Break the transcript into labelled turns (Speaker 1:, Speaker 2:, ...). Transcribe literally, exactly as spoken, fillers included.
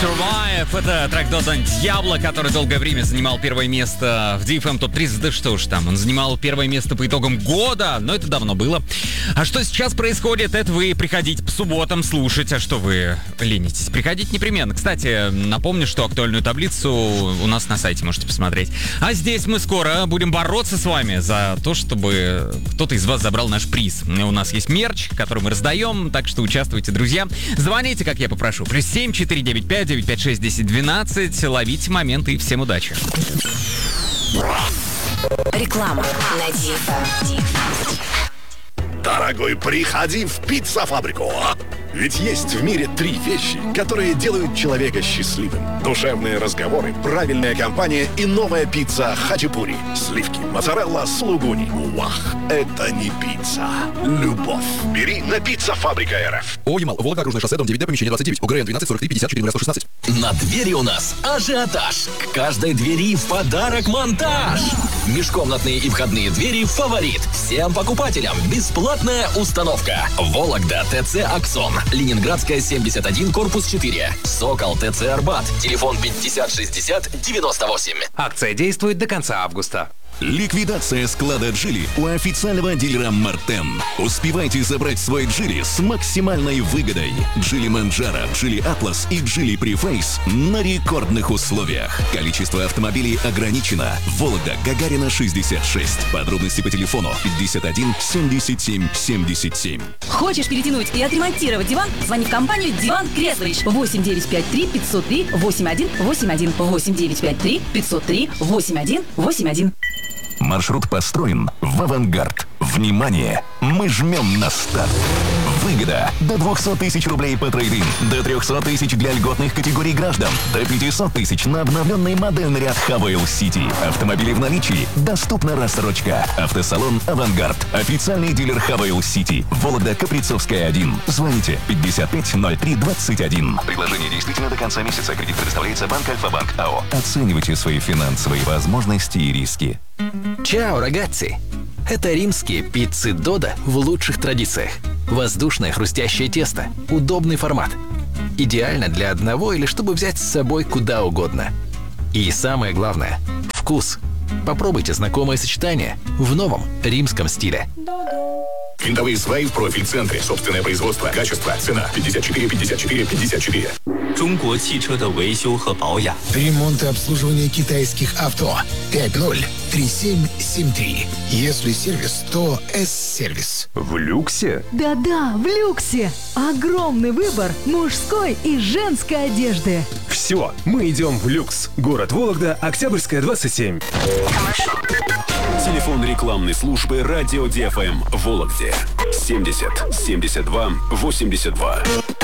Speaker 1: Survive. Это трек Дон Диабло, который долгое время занимал первое место в ди эф эм топ тридцать. Да что ж там, он занимал первое место по итогам года, но это давно было. А что сейчас происходит, это вы приходите по субботам слушать. А что вы ленитесь? Приходите непременно. Кстати, напомню, что актуальную таблицу у нас на сайте можете посмотреть. А здесь мы скоро будем бороться с вами за то, чтобы кто-то из вас забрал наш приз. У нас есть мерч, который мы раздаем, так что участвуйте, друзья. Звоните, как я попрошу. Плюс семь четыре девять пять девять пять шесть десять двенадцать. Ловите моменты и всем удачи.
Speaker 2: Реклама на ди эф эм.
Speaker 3: Дорогой, приходи в пицца-фабрику. Ведь есть в мире три вещи, которые делают человека счастливым. Душевные разговоры, правильная компания и новая пицца хачапури. Сливки, моцарелла, сулугуни. Вах, это не пицца. Любовь. Бери на пицца-фабрика эр эф.
Speaker 4: О, Ямал, Волга, Окружное шоссе, дом девять Д, помещение двадцать девять, УГРН двенадцать сорок три пятьдесят четыре сто шестнадцать.
Speaker 5: На двери у нас ажиотаж. К каждой двери в подарок монтаж. Межкомнатные и входные двери «Фаворит». Всем покупателям бесплатная установка. Вологда, ТЦ «Аксон». Ленинградская, семьдесят один, корпус четыре. Сокол, ТЦ «Арбат». Телефон пятьдесят шестьдесят девяносто восемь.
Speaker 6: Акция действует до конца августа.
Speaker 7: Ликвидация склада Джили у официального дилера Мартен. Успевайте забрать свой Джили с максимальной выгодой. Джили Манджаро, Джили Атлас и Джили Префейс на рекордных условиях. Количество автомобилей ограничено. Вологда, Гагарина, шестьдесят шесть. Подробности по телефону пятьдесят один семьдесят семь семьдесят семь.
Speaker 8: Хочешь перетянуть и отремонтировать диван? Звони в компанию «Диван Креслович». восемь девять пять три пятьсот три восемьдесят один восемьдесят один. восемь девять пять три пятьсот три восемьдесят один восемьдесят один.
Speaker 7: Маршрут построен в авангард. Внимание! Мы жмем на старт. Выгода до двухсот тысяч рублей по трейд-ин, до трехсот тысяч для льготных категорий граждан, до пятисот тысяч на обновленный модельный ряд Хавейл Сити. Автомобили в наличии, доступна рассрочка. Автосалон «Авангард». Официальный дилер Хавейл Сити. Вологда, Каприцовская, один. Звоните пятьдесят пять ноль три двадцать один. Предложение действительно до конца месяца. Кредит предоставляется банк Альфа-Банк АО. Оценивайте свои финансовые возможности и риски.
Speaker 5: Чао, рагацзи! Это римские пиццы Додо в лучших традициях. Воздушное хрустящее тесто, удобный формат. Идеально для одного или чтобы взять с собой куда угодно. И самое главное – вкус. Попробуйте знакомое сочетание в новом римском стиле.
Speaker 3: Винтовые сваи в профиль-центре. Собственное производство. Качество. Цена. пятьдесят четыре пятьдесят четыре пятьдесят четыре.
Speaker 9: 中国汽车的维修和保养。
Speaker 10: Ремонт и обслуживание китайских авто. пять ноль три семь семь три. Если сервис, то С-сервис.
Speaker 6: В люксе?
Speaker 11: Да-да, в люксе. Огромный выбор мужской и женской одежды.
Speaker 6: Все, мы идем в люкс. Город Вологда, Октябрьская, двадцать семь.
Speaker 12: Телефон рекламной службы радио ди эф эм в Вологде. семьдесят семьдесят два восемьдесят два.